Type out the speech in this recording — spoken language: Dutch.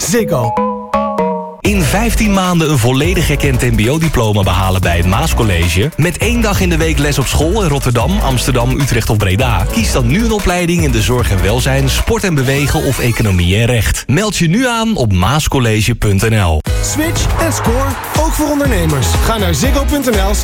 Ziggo. In 15 maanden een volledig erkend mbo-diploma behalen bij het Maascollege. Met 1 dag in de week les op school in Rotterdam, Amsterdam, Utrecht of Breda. Kies dan nu een opleiding in de zorg en welzijn, sport en bewegen of economie en recht. Meld je nu aan op maascollege.nl. Switch en score, ook voor ondernemers. Ga naar ziggo.nl/switch.